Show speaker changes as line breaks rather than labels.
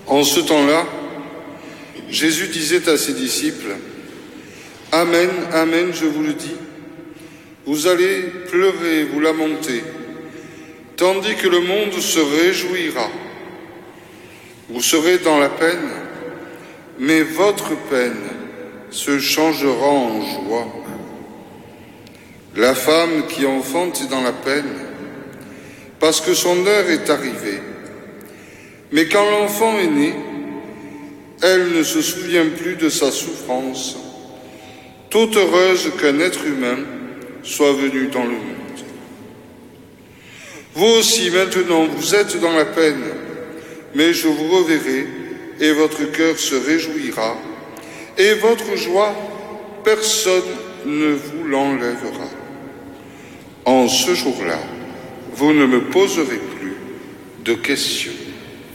En ce temps-là, Jésus disait à ses disciples, « Amen, amen, je vous le dis, vous allez pleurer, vous lamenter, tandis que le monde se réjouira. Vous serez dans la peine, mais votre peine se changera en joie. La femme qui enfante est dans la peine, parce que son heure est arrivée. Mais quand l'enfant est né, elle ne se souvient plus de sa souffrance, toute heureuse qu'un être humain soit venu dans le monde. Vous aussi, maintenant, vous êtes dans la peine, mais je vous reverrai, et votre cœur se réjouira, et votre joie, personne ne vous l'enlèvera. En ce jour-là, vous ne me poserez plus de questions. »